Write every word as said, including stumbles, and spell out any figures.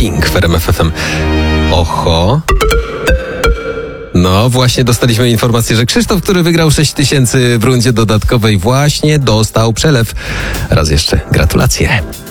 Pink w R M F F M. Oho. No, właśnie dostaliśmy informację, że Krzysztof, który wygrał sześć tysięcy w rundzie dodatkowej, właśnie dostał przelew. Raz jeszcze gratulacje.